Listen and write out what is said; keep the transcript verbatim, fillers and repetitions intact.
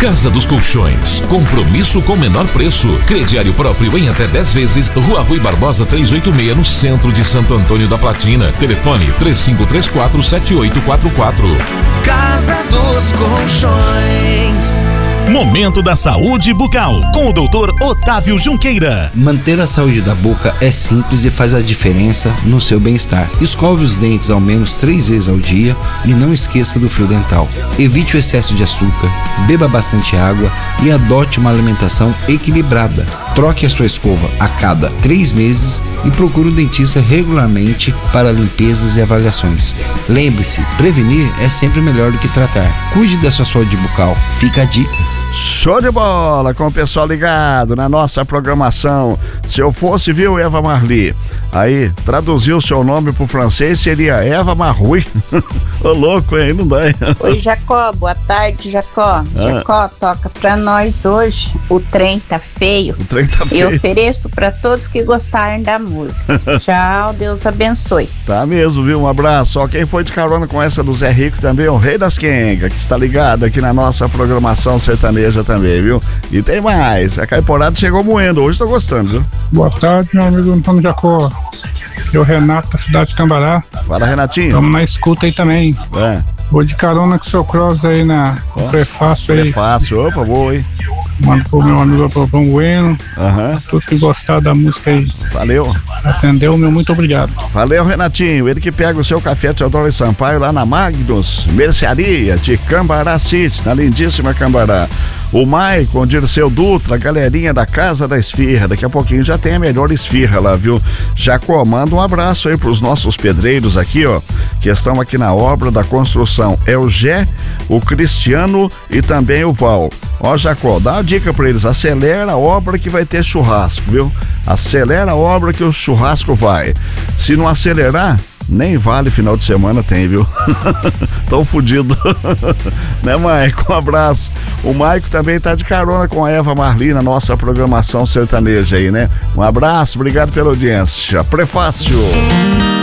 Casa dos Colchões, compromisso com menor preço. Crediário próprio em até dez vezes. Rua Rui Barbosa trezentos e oitenta e seis, no centro de Santo Antônio da Platina. Telefone três cinco três quatro, sete oito quatro quatro. Casa dos Colchões. Momento da Saúde Bucal, com o doutor Otávio Junqueira. Manter a saúde da boca é simples e faz a diferença no seu bem-estar. Escove os dentes ao menos três vezes ao dia e não esqueça do fio dental. Evite o excesso de açúcar, beba bastante água e adote uma alimentação equilibrada. Troque a sua escova a cada três meses e procure um dentista regularmente para limpezas e avaliações. Lembre-se, prevenir é sempre melhor do que tratar. Cuide da sua saúde bucal. Fica a dica. Show de bola, com o pessoal ligado na nossa programação. Se eu fosse, viu, Eva Marli, aí traduziu o seu nome pro francês, seria Eva Marrui. Ô louco, hein? Não dá, hein? Oi, Jacó, boa tarde, Jacó. Ah. Jacó, toca pra nós hoje O Trem Tá Feio. O Trem Tá Feio. Eu ofereço pra todos que gostarem da música. Tchau, Deus abençoe. Tá mesmo, viu? Um abraço. Ó, quem foi de carona com essa do Zé Rico também, o Rei das Quengas, que está ligado aqui na nossa programação sertaneja também, viu? E tem mais, a Caiporada chegou moendo, hoje tô gostando, viu? Boa tarde, meu amigo Antônio Jacó. Eu, Renato, da cidade de Cambará. Fala, Renatinho. Estamos na escuta aí também. É. Vou de carona com o seu Cross aí na no prefácio aí. Prefácio, opa, boa, hein? Mando pro meu amigo Apropão Bueno. Aham. Todos que gostaram da música aí. Valeu. Atendeu, meu muito obrigado. Valeu, Renatinho. Ele que pega o seu café Teodoro e Sampaio lá na Magnus Mercearia de Cambará City, na lindíssima Cambará. O Maicon, Dirceu Dutra, galerinha da Casa da Esfirra. Daqui a pouquinho já tem a melhor esfirra lá, viu? Jacó, manda um abraço aí pros nossos pedreiros aqui, ó, que estão aqui na obra da construção. É o Gé, o Cristiano e também o Val. Ó, Jacó, dá uma dica pra eles, acelera a obra que vai ter churrasco, viu? Acelera a obra que o churrasco vai. Se não acelerar, nem vale final de semana tem, viu? Tão fudido. Né, Maico? Um abraço. O Maico também tá de carona com a Eva Marli na nossa programação sertaneja aí, né? Um abraço, obrigado pela audiência. Prefácio.